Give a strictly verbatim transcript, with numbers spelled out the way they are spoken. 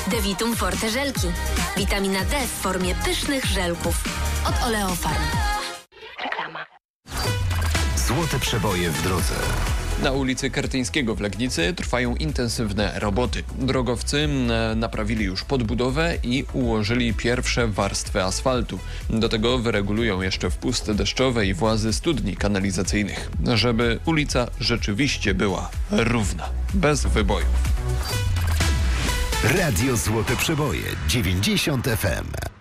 Devitum Forte żelki. Witamina D w formie pysznych żelków. Od Oleofarm. Reklama. Złote przeboje w drodze. Na ulicy Kertyńskiego w Legnicy trwają intensywne roboty. Drogowcy naprawili już podbudowę i ułożyli pierwsze warstwy asfaltu. Do tego wyregulują jeszcze wpusty deszczowe i włazy studni kanalizacyjnych, żeby ulica rzeczywiście była równa, bez wybojów. Radio Złote Przeboje dziewięćdziesiąt F M.